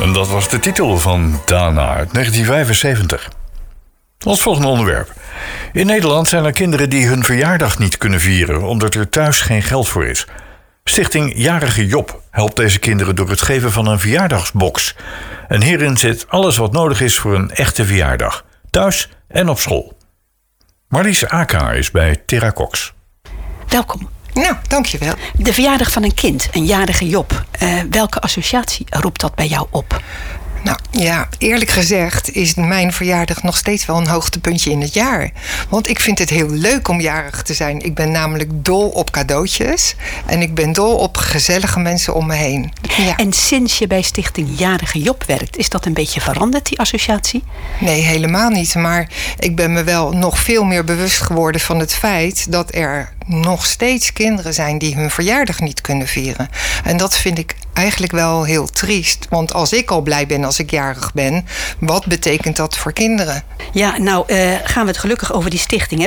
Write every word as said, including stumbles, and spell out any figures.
En dat was de titel van Dana uit negentien vijfenzeventig. Ons volgende onderwerp. In Nederland zijn er kinderen die hun verjaardag niet kunnen vieren omdat er thuis geen geld voor is. Stichting Jarige Job helpt deze kinderen door het geven van een verjaardagsbox. En hierin zit alles wat nodig is voor een echte verjaardag, thuis en op school. Marlies Akaar is bij Terra Cox. Welkom. Nou, dankjewel. De verjaardag van een kind, een jarige Job. Uh, welke associatie roept dat bij jou op? Nou ja, eerlijk gezegd is mijn verjaardag nog steeds wel een hoogtepuntje in het jaar. Want ik vind het heel leuk om jarig te zijn. Ik ben namelijk dol op cadeautjes. En ik ben dol op gezellige mensen om me heen. Ja. En sinds je bij Stichting Jarige Job werkt, is dat een beetje veranderd, die associatie? Nee, helemaal niet. Maar ik ben me wel nog veel meer bewust geworden van het feit dat er nog steeds kinderen zijn die hun verjaardag niet kunnen vieren. En dat vind ik eigenlijk wel heel triest. Want als ik al blij ben als ik jarig ben, wat betekent dat voor kinderen? Ja, nou uh, gaan we het gelukkig over die stichting hebben.